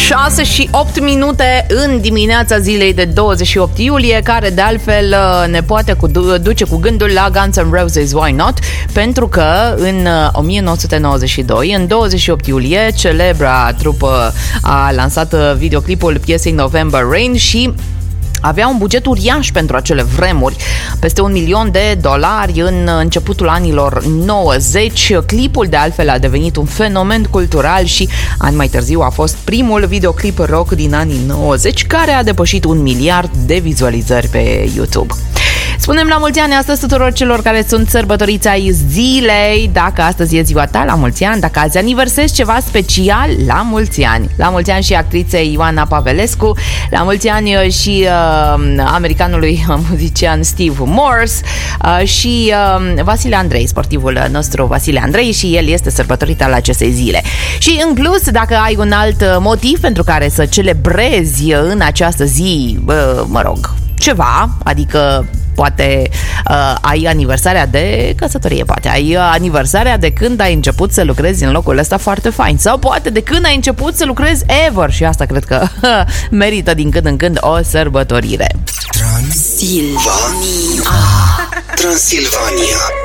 6 și 8 minute în dimineața zilei de 28 iulie, care de altfel ne poate duce cu gândul la Guns N' Roses Why Not, pentru că în 1992, în 28 iulie, celebra trupă a lansat videoclipul piesei November Rain și avea un buget uriaș pentru acele vremuri, peste $1 milion în începutul anilor 90. Clipul de altfel a devenit un fenomen cultural și ani mai târziu a fost primul videoclip rock din anii 90 care a depășit 1 miliard de vizualizări pe YouTube. Spunem la mulți ani astăzi tuturor celor care sunt sărbătoriți ai zilei. Dacă astăzi e ziua ta, la mulți ani. Dacă azi aniversezi ceva special, la mulți ani. La mulți ani și actriței Ioana Pavelescu, la mulți ani și americanului muzician Steve Morse și Vasile Andrei, sportivul nostru Vasile Andrei, și el este sărbătorit al acestei zile. Și în plus, dacă ai un alt motiv pentru care să celebrezi în această zi, ceva, adică poate ai aniversarea de căsătorie, poate ai aniversarea de când ai început să lucrezi în locul ăsta foarte fain, sau poate de când ai început să lucrezi ever, și asta cred că merită din când în când o sărbătorire. Transilvania.